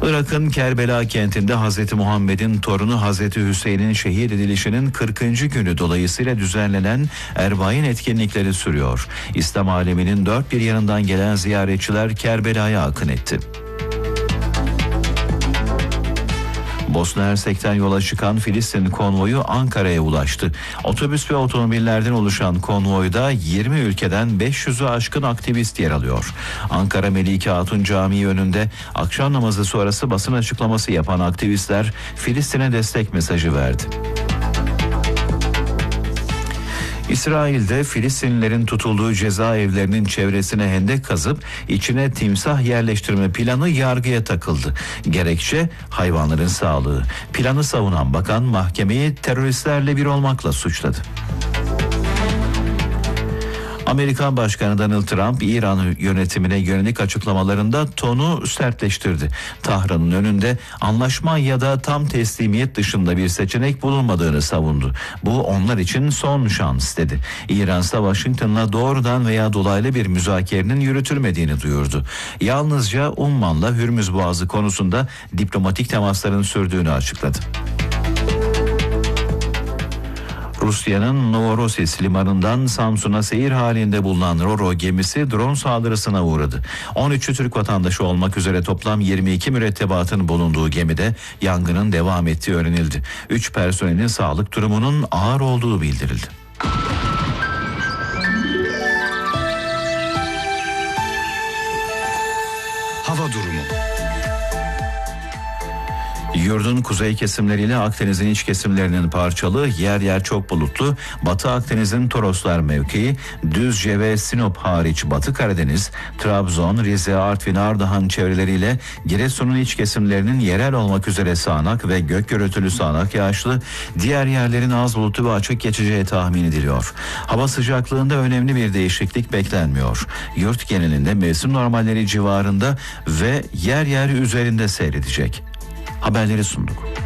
Irak'ın Kerbela kentinde Hazreti Muhammed'in torunu Hazreti Hüseyin'in şehit edilişinin 40. günü dolayısıyla düzenlenen Erbain etkinlikleri sürüyor. İslam aleminin dört bir yanından gelen ziyaretçiler Kerbela'ya akın etti. Bosna Hersek'ten yola çıkan Filistin konvoyu Ankara'ya ulaştı. Otobüs ve otomobillerden oluşan konvoyda 20 ülkeden 500'ü aşkın aktivist yer alıyor. Ankara Melike Hatun Camii önünde akşam namazı sonrası basın açıklaması yapan aktivistler Filistin'e destek mesajı verdi. İsrail'de Filistinlilerin tutulduğu cezaevlerinin çevresine hendek kazıp içine timsah yerleştirme planı yargıya takıldı. Gerekçe hayvanların sağlığı. Planı savunan bakan mahkemeyi teröristlerle bir olmakla suçladı. Amerikan Başkanı Donald Trump, İran yönetimine yönelik açıklamalarında tonu sertleştirdi. Tahran'ın önünde anlaşma ya da tam teslimiyet dışında bir seçenek bulunmadığını savundu. Bu onlar için son şans dedi. İran ise Washington'la doğrudan veya dolaylı bir müzakerenin yürütülmediğini duyurdu. Yalnızca Umman'la Hürmüz Boğazı konusunda diplomatik temasların sürdüğünü açıkladı. Rusya'nın Novorossisk limanından Samsun'a seyir halinde bulunan Ro-Ro gemisi drone saldırısına uğradı. 13'ü Türk vatandaşı olmak üzere toplam 22 mürettebatın bulunduğu gemide yangının devam ettiği öğrenildi. 3 personelin sağlık durumunun ağır olduğu bildirildi. Hava durumu. Yurdun kuzey kesimleriyle Akdeniz'in iç kesimlerinin parçalı, yer yer çok bulutlu, Batı Akdeniz'in Toroslar mevkii, Düzce ve Sinop hariç Batı Karadeniz, Trabzon, Rize, Artvin, Ardahan çevreleriyle Giresun'un iç kesimlerinin yerel olmak üzere sağanak ve gök gürültülü sağanak yağışlı, diğer yerlerin az bulutlu ve açık geçeceği tahmin ediliyor. Hava sıcaklığında önemli bir değişiklik beklenmiyor. Yurt genelinde mevsim normalleri civarında ve yer yer üzerinde seyredecek. Haberleri sunduk.